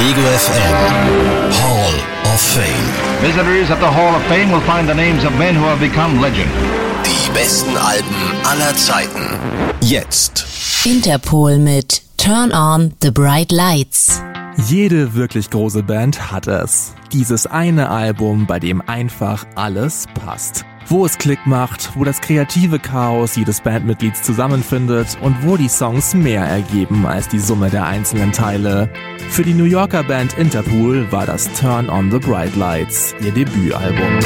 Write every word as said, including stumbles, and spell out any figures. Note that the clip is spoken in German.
Ego F M Hall of Fame. Visitors at the Hall of Fame will find the names of men who have become legend. Die besten Alben aller Zeiten. Jetzt. Interpol mit Turn on the Bright Lights. Jede wirklich große Band hat es. Dieses eine Album, bei dem einfach alles passt. Wo es Klick macht, wo das kreative Chaos jedes Bandmitglieds zusammenfindet und wo die Songs mehr ergeben als die Summe der einzelnen Teile. Für die New Yorker Band Interpol war das Turn on the Bright Lights ihr Debütalbum.